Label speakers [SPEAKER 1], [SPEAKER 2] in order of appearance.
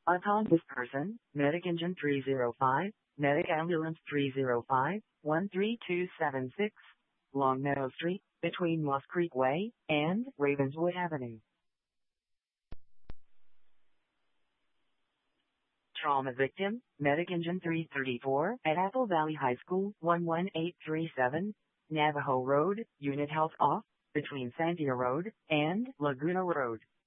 [SPEAKER 1] Upon this person, Medic Engine 305, Medic Ambulance 305, 13276, Long Meadow Street, between Moss Creek Way and Ravenswood Avenue. Trauma victim, Medic Engine 334 at Apple Valley High School, 11837, Navajo Road, Unit Health Off, between Sandia Road and Laguna Road.